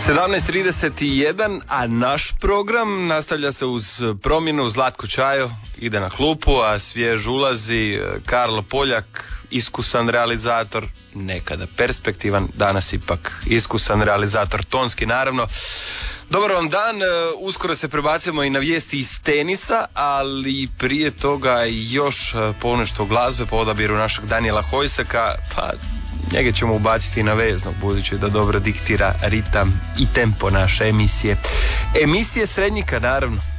17:31, a naš program nastavlja se uz promjenu. Zlatko Čajo ide na klupu, a svjež ulazi Karlo Poljak, iskusan realizator, nekada perspektivan, danas ipak iskusan realizator, tonski naravno. Dobar vam dan, uskoro se prebacimo i na vijesti iz tenisa, ali prije toga još ponešto glazbe po odabiru našeg Danijela Hojseka, pa njega ćemo ubaciti na veznog, budući da dobro diktira ritam i tempo naše emisije. Emisije Srednjika, naravno.